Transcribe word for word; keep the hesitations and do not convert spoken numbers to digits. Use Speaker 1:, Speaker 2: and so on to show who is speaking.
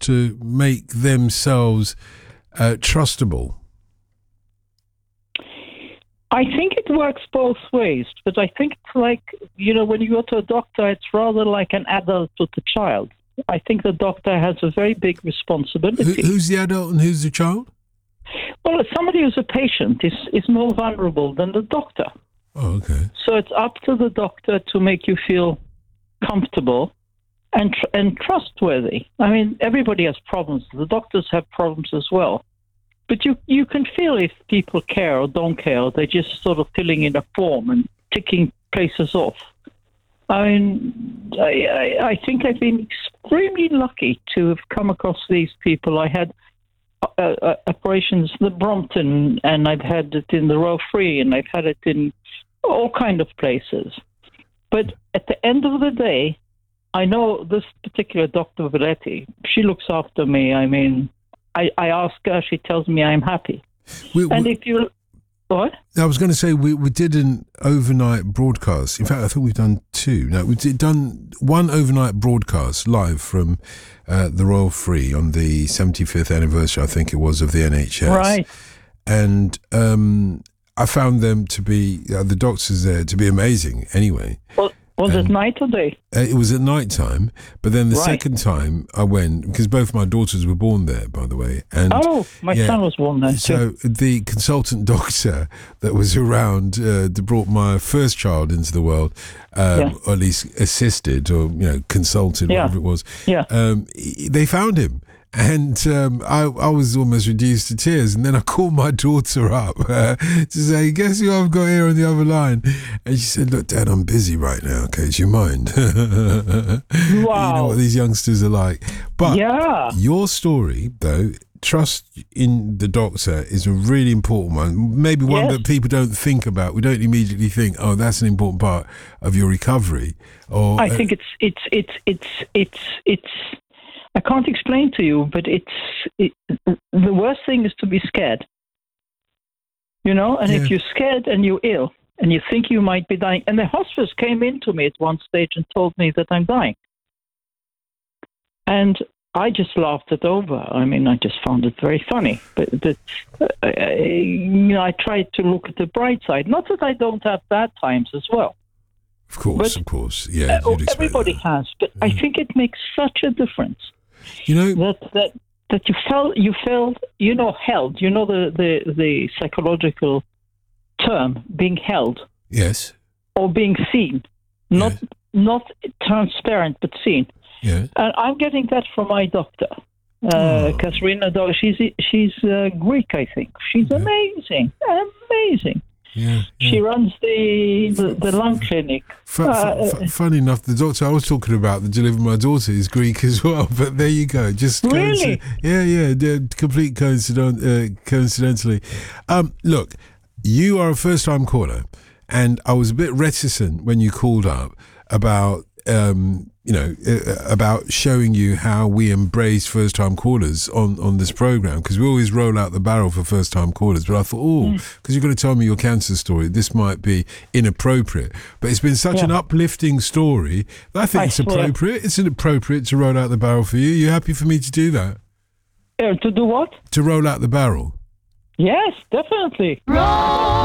Speaker 1: to make themselves uh, trustable?
Speaker 2: I think it works both ways, but I think it's like, you know, when you go to a doctor, it's rather like an adult with a child. I think the doctor has a very big responsibility.
Speaker 1: Who, who's the adult and who's the child?
Speaker 2: Well, somebody who's a patient is, is more vulnerable than the doctor.
Speaker 1: Oh, okay.
Speaker 2: So it's up to the doctor to make you feel comfortable and tr- and trustworthy. I mean, everybody has problems. The doctors have problems as well. But you, you can feel if people care or don't care, or they're just sort of filling in a form and ticking places off. I mean, I, I, I think I've been extremely lucky to have come across these people. I had uh, uh, operations in the Brompton, and I've had it in the Royal Free, and I've had it in all kind of places. But at the end of the day, I know this particular Doctor Valetti, she looks after me. I mean, I, I ask her, she tells me I'm happy.
Speaker 1: We,
Speaker 2: and
Speaker 1: we,
Speaker 2: if you... What?
Speaker 1: I was going to say, we, we did an overnight broadcast. In fact, I think we've done two. No, we've did, done one overnight broadcast live from uh, the Royal Free on the seventy-fifth anniversary, I think it was, of the N H S.
Speaker 2: Right.
Speaker 1: And um, I found them to be, uh, the doctors there, to be amazing anyway.
Speaker 2: Well, was
Speaker 1: and,
Speaker 2: it night or day?
Speaker 1: Uh, it was at night time, but then the
Speaker 2: Right.
Speaker 1: second time I went, because both my daughters were born there, by the way. And
Speaker 2: Oh, my
Speaker 1: yeah,
Speaker 2: son was born there
Speaker 1: so
Speaker 2: too.
Speaker 1: the consultant doctor that was around uh, that brought my first child into the world, um,
Speaker 2: Yeah.
Speaker 1: or at least assisted or you know consulted,
Speaker 2: Yeah.
Speaker 1: whatever it was.
Speaker 2: Yeah.
Speaker 1: Um, he- they found him. And um, I, I was almost reduced to tears. And then I called my daughter up uh, to say, guess who I've got here on the other line? And she said, look, Dad, I'm busy right now. Okay, do you mind?
Speaker 2: Wow.
Speaker 1: You know what these youngsters are like. But
Speaker 2: Yeah.
Speaker 1: your story, though, trust in the doctor is a really important one. Maybe one
Speaker 2: Yes.
Speaker 1: that people don't think about. We don't immediately think, oh, that's an important part of your recovery. Or
Speaker 2: I think it's it's it's it's it's it's. I can't explain to you, but it's it, the worst thing is to be scared. You know, and
Speaker 1: Yeah.
Speaker 2: if you're scared and you're ill and you think you might be dying, and the hospice came into me at one stage and told me that I'm dying, and I just laughed it over. I mean, I just found it very funny. But that, uh, you know, I tried to look at the bright side. Not that I don't have bad times as well.
Speaker 1: of course,
Speaker 2: but-
Speaker 1: of course, yeah.
Speaker 2: Uh,
Speaker 1: you'd expect
Speaker 2: everybody
Speaker 1: that.
Speaker 2: has, but I think it makes such a difference.
Speaker 1: You know,
Speaker 2: that that that you felt you felt you know held you know the the the psychological term being held
Speaker 1: yes,
Speaker 2: or being seen, not
Speaker 1: Yes.
Speaker 2: not transparent but seen,
Speaker 1: yeah.
Speaker 2: and I'm getting that from my doctor, uh,
Speaker 1: Oh.
Speaker 2: Katharina. Do- she's she's uh, Greek, I think. She's
Speaker 1: Yeah.
Speaker 2: amazing, amazing.
Speaker 1: Yeah, yeah.
Speaker 2: She runs the the, the lung clinic.
Speaker 1: Fu- fu-
Speaker 2: uh,
Speaker 1: fu- funny enough, the doctor I was talking about that delivered my daughter is Greek as well. But there you go. Just
Speaker 2: Really?
Speaker 1: coinci- yeah, yeah, yeah, complete coincident, uh, coincidentally. Um, look, you are a first-time caller, and I was a bit reticent when you called up about. Um, you know, uh, about showing you how we embrace first-time callers on, on this program, because we always roll out the barrel for first-time callers. But I thought, oh, because you're going to tell me your cancer story, this might be inappropriate. But it's been such
Speaker 2: Yeah.
Speaker 1: an uplifting story that I think
Speaker 2: I
Speaker 1: it's
Speaker 2: swear.
Speaker 1: appropriate. It's appropriate to roll out the barrel for you. You happy for me to do that?
Speaker 2: Uh, to do what?
Speaker 1: To roll out the barrel?
Speaker 2: Yes, definitely.